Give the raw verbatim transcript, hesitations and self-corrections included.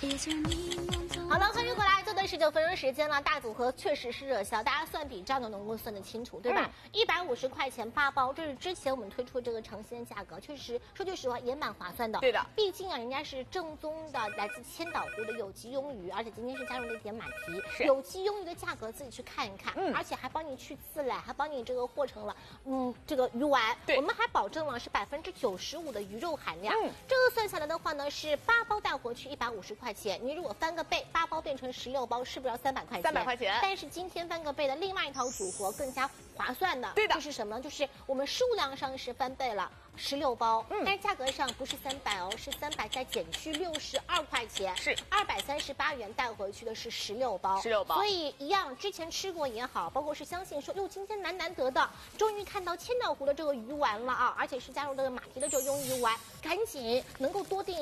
好了，欢迎回来，做的十九分钟时间了，大组合确实是热销，大家算笔账都能够算得清楚，对吧？一百五十块钱八包，这是之前我们推出这个尝鲜价格，确实说句实话也蛮划算的。 对的， 毕竟啊，人家是正宗的来自千岛湖的有机鳙鱼，而且今天是加入了一点马蹄，有机鳙鱼的价格自己去看一看，嗯，而且还帮你去刺来，还帮你这个和成了，嗯，这个鱼丸，对，我们还保证了是百分之九十五的鱼肉含量，嗯，这个算下来的话呢，是八包带回去一百五十块钱，你如果翻个倍，八包变成十六包，是不是要三百块钱？ 三百块钱。 但是今天翻个倍的另外一套组合更加划算的， 对的， 就是什么呢？就是我们数量上是翻倍了。十六包，嗯，但是价格上不是三百哦，是三百再减去六十二块钱，是二百三十八元带回去的是十六包， 十六包， 所以一样，之前吃过也好，包括是相信说，哟，今天难难得的，终于看到千岛湖的这个鱼丸了啊，而且是加入这个马蹄的这个鳙鱼丸，赶紧能够多订。